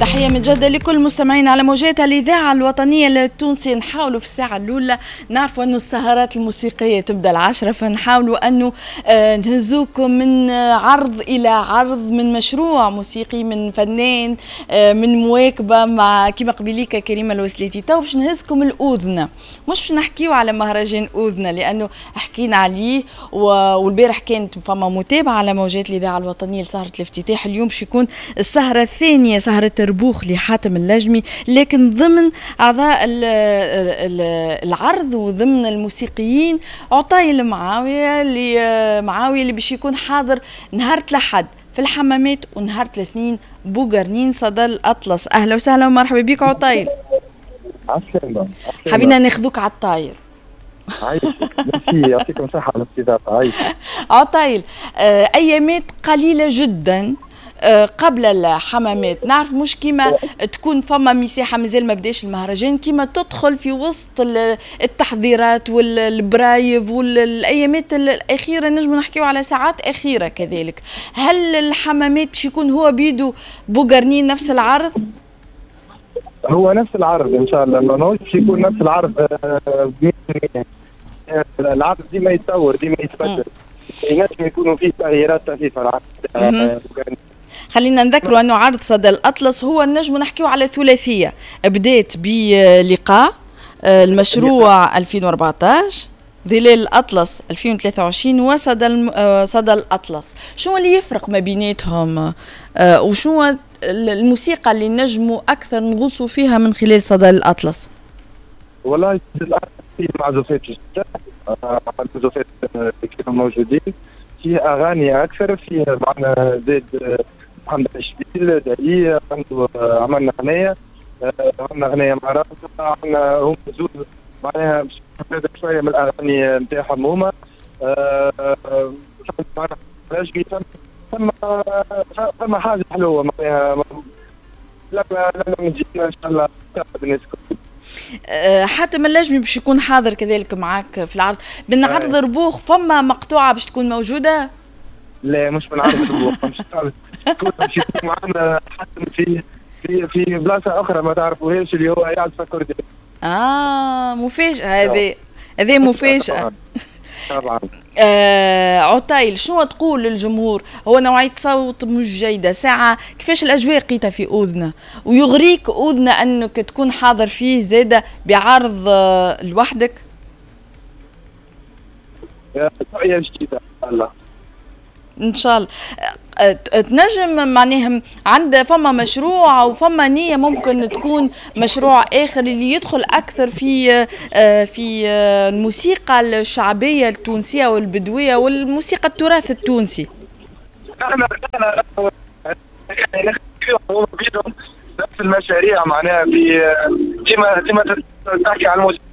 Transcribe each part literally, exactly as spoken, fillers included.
تحية متجددة لكل مستمعين على موجات الإذاعة الوطنية التونسية. نحاولوا في الساعة الأولى نعرفوا أنه السهرات الموسيقية تبدأ العشرة، فنحاولوا أنه آه نهزوكم من عرض إلى عرض، من مشروع موسيقي، من فنان، آه من مواكبة مع كيما قبيليكا كريمة الوسليتي. تو باش نهزكم الأذنة، مش باش نحكيو على مهرجان أذنة لأنه حكينا عليه، والبارح كانت فما متابعة على موجات الإذاعة الوطنية لسهرة الافتتاح. اليوم باش يكون السهرة الثانية، سهرة ربوخ لحاتم اللجمي، لكن ضمن أعضاء العرض وضمن الموسيقيين عطايل معاوية اللي معاوية اللي باش يكون حاضر نهار الأحد في الحمامات ونهار الاثنين بوغرنين صدى الأطلس. أهلا وسهلا ومرحبا بك عطايل. عسلامة. حبينا ناخذوك على الطاير. عايشك، ميرسي، يعطيكم صحة على الاستضافة. عايشك. عطايل، آه أيامات قليلة جدا قبل الحمامات، نعرف مش كيما تكون فما مساحة مازال ما بداش المهرجان، كيما تدخل في وسط التحضيرات والبرايف والايامات الاخيرة، نجم نحكيو على ساعات اخيرة كذلك. هل الحمامات باش يكون هو بيدو بوغرنين نفس العرض؟ هو نفس العرض ان شاء الله، ما باش يكون نفس العرض. العرض ديما يتطور، ديما يتبدل، ينجم يكونوا فيه تغييرات طفيفة العرض. خلينا نذكروا أنه عرض صدى الأطلس هو النجم نحكيو على ثلاثية، بدأت بلقاء المشروع ألفين وأربعطاش، ظلال الأطلس ألفين وثلاثة وعشرين، وصدى صدى الأطلس. شو اللي يفرق ما بيناتهم وشو الموسيقى اللي نجموا أكثر نغوصوا فيها من خلال صدى الأطلس؟ والله الأطلس فيه معزوفات جدا، معزوفات كانوا موجودين، فيه أغاني أكثر، فيه معنا زيد محمد شبيل دالي، عملنا أغنية، عملنا أغنية مع رابطة، عملنا هم زوز معناها باش شوية من الأغاني نتاعهم هما. معنا رجبي ثم ثم حاجة حلوة معناها لما لما نجينا إن شاء الله تعرف الناس الكل. حاتم اللجمي باش يكون حاضر كذلك معك في العرض. من عرض ربوخ فما مقطوعة باش تكون موجودة؟ لا مش من عرض ربوخ، مش باش يكون معنا حاتم في في في بلاصة أخرى ما تعرفوهاش اللي هو قاعد في كردي. آه مفاجأة هذه، هذه مفاجأة طبعا. آه عطايل، شنو تقول للجمهور؟ هو نوعية صوت مش جيدة، ساعة كيفاش الأجواء قيتها في أذنة ويغريك أذنة أنك تكون حاضر فيه زادة بعرض آه لوحدك؟ رؤية جديدة الله ان شاء الله. تنجم معناها عند فما مشروع او فما نية ممكن تكون مشروع اخر اللي يدخل اكثر في في الموسيقى الشعبية التونسية والبدوية والموسيقى التراث التونسي؟ احنا احنا بيدهم نفس المشاريع معناها في ديما ديما تحكي عن الموسيقى.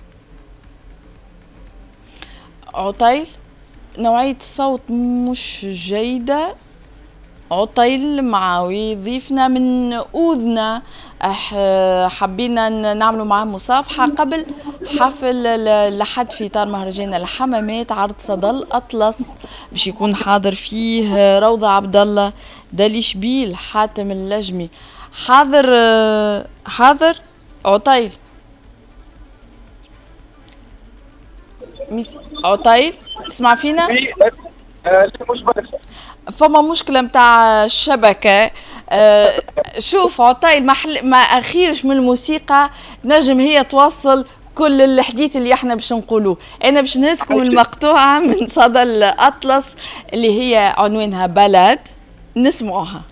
عطيل، نوعية الصوت مش جيدة. عطيل معاوي ضيفنا من أذنة، حبينا نعملوا معاه مصافحة قبل حفل لحد في إطار مهرجان الحمامات، عرض صدى الأطلس باش يكون حاضر فيه روضة عبد الله، دالي شبيل، حاتم اللجمي. حاضر حاضر عطيل عطيل تسمع فينا؟ فما مشكلة متاع الشبكة. آه شوف عطايل، ما, ما أخيرش من الموسيقى نجم هي توصل كل الحديث اللي احنا باش نقولوه. أنا باش نهزكم المقطوعة من صدى الأطلس اللي هي عنوانها بلد، نسمعوها.